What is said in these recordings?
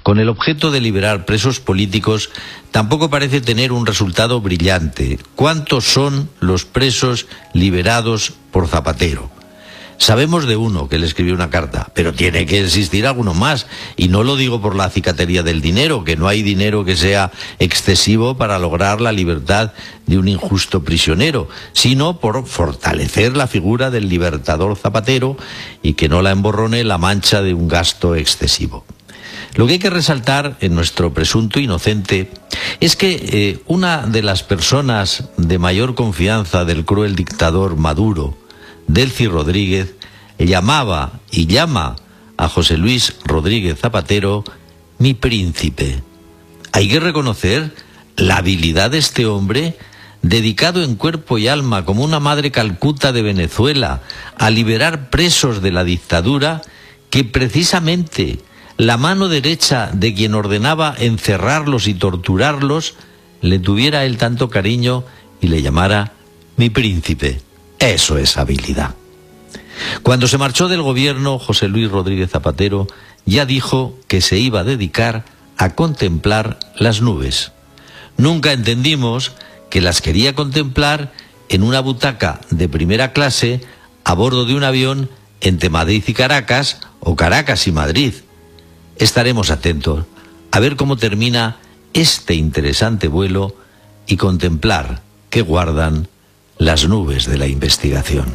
con el objeto de liberar presos políticos, tampoco parece tener un resultado brillante. ¿Cuántos son los presos liberados por Zapatero? Sabemos de uno que le escribió una carta, pero tiene que existir alguno más. Y no lo digo por la acicatería del dinero, que no hay dinero que sea excesivo para lograr la libertad de un injusto prisionero, sino por fortalecer la figura del libertador Zapatero y que no la emborrone la mancha de un gasto excesivo. Lo que hay que resaltar en nuestro presunto inocente es que una de las personas de mayor confianza del cruel dictador Maduro, Delcy Rodríguez, llamaba y llama a José Luis Rodríguez Zapatero mi príncipe. Hay que reconocer la habilidad de este hombre, dedicado en cuerpo y alma como una madre Calcuta de Venezuela a liberar presos de la dictadura, que precisamente la mano derecha de quien ordenaba encerrarlos y torturarlos le tuviera a él tanto cariño y le llamara mi príncipe. Eso es habilidad. Cuando se marchó del gobierno, José Luis Rodríguez Zapatero ya dijo que se iba a dedicar a contemplar las nubes. Nunca entendimos que las quería contemplar en una butaca de primera clase a bordo de un avión entre Madrid y Caracas o Caracas y Madrid. Estaremos atentos a ver cómo termina este interesante vuelo y contemplar qué guardan las nubes de la investigación.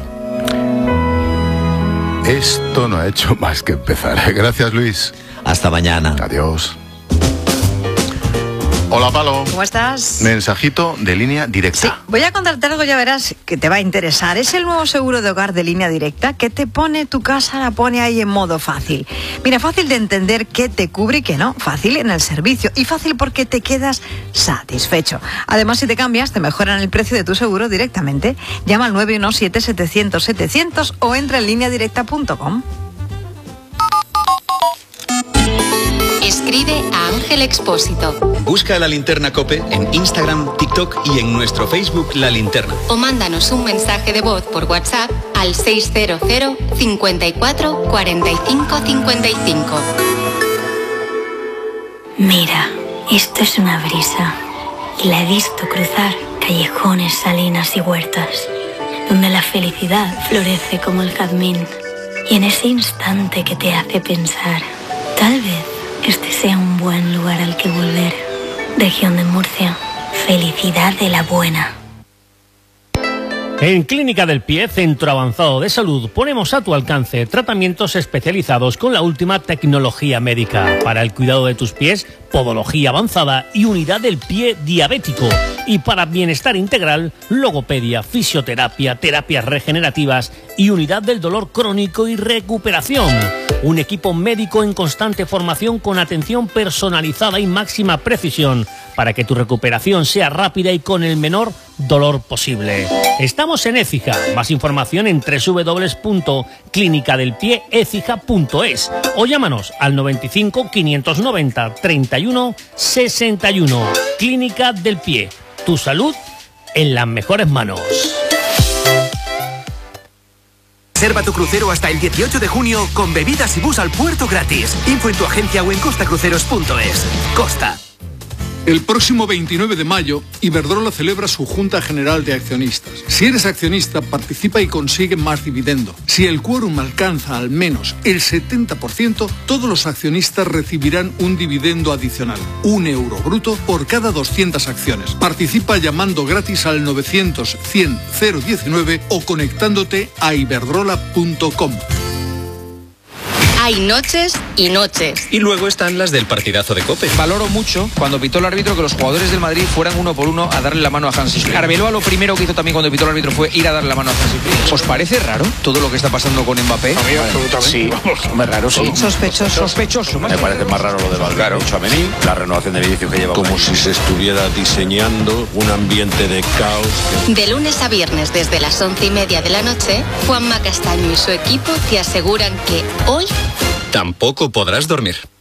Esto no ha hecho más que empezar. Gracias, Luis. Hasta mañana. Adiós. Hola, Palo. ¿Cómo estás? Mensajito de Línea Directa. Sí, voy a contarte algo, ya verás que te va a interesar. Es el nuevo seguro de hogar de Línea Directa que te pone tu casa, la pone ahí en modo fácil. Mira, fácil de entender qué te cubre y qué no. Fácil en el servicio y fácil porque te quedas satisfecho. Además, si te cambias, te mejoran el precio de tu seguro directamente. Llama al 917-700-700 o entra en lineadirecta.com. Escribe a Ángel Expósito. Busca La Linterna COPE en Instagram, TikTok y en nuestro Facebook La Linterna. O mándanos un mensaje de voz por WhatsApp al 600 54 45 55. Mira, esto es una brisa. Y la he visto cruzar callejones, salinas y huertas, donde la felicidad florece como el jazmín. Y en ese instante que te hace pensar, tal vez este sea un buen lugar al que volver. Región de Murcia, felicidad de la buena. En Clínica del Pie, Centro Avanzado de Salud, ponemos a tu alcance tratamientos especializados con la última tecnología médica para el cuidado de tus pies, podología avanzada y unidad del pie diabético. Y para bienestar integral, logopedia, fisioterapia, terapias regenerativas y unidad del dolor crónico y recuperación. Un equipo médico en constante formación con atención personalizada y máxima precisión para que tu recuperación sea rápida y con el menor dolor posible. Estamos en Écija. Más información en www.clinicadelpieecija.es o llámanos al 95 590 31 61. Clínica del Pie. Tu salud en las mejores manos. Reserva tu crucero hasta el 18 de junio con bebidas y bus al puerto gratis. Info en tu agencia o en costacruceros.es. Costa. El próximo 29 de mayo, Iberdrola celebra su Junta General de Accionistas. Si eres accionista, participa y consigue más dividendo. Si el quórum alcanza al menos el 70%, todos los accionistas recibirán un dividendo adicional, €1 bruto por cada 200 acciones. Participa llamando gratis al 900-100-019 o conectándote a iberdrola.com. Hay noches y noches. Y luego están las del partidazo de COPE. Valoro mucho cuando pitó el árbitro que los jugadores del Madrid fueran uno por uno a darle la mano a Hansi Flick. Arbeloa lo primero que hizo también cuando pitó el árbitro fue ir a darle la mano a Hansi Flick. ¿Os parece raro todo lo que está pasando con Mbappé? A mí absolutamente. Sí, muy raro, sí. Sospechoso. Me parece más raro lo de Valverde, Tchouaméni, la renovación de Vinicius que lleva. Como si se estuviera diseñando un ambiente de caos. De lunes a viernes desde las 11:30 de la noche, Juanma Castaño y su equipo te aseguran que hoy tampoco podrás dormir.